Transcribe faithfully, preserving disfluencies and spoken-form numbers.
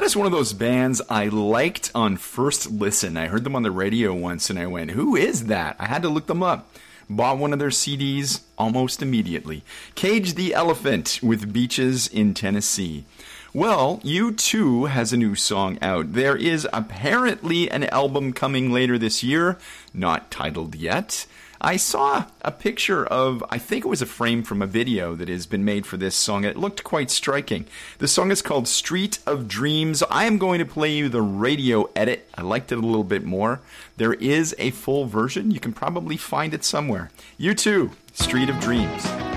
is one of those bands I liked on first listen. I heard them on the radio once and I went, who is that? I had to look them up. Bought one of their C Ds almost immediately. Cage the Elephant with Beaches in Tennessee. Well, U two has a new song out. There is apparently an album coming later this year, not titled yet. I saw a picture of, I think it was a frame from a video that has been made for this song. It looked quite striking. The song is called Street of Dreams. I am going to play you the radio edit. I liked it a little bit more. There is a full version. You can probably find it somewhere. U two, Street of Dreams.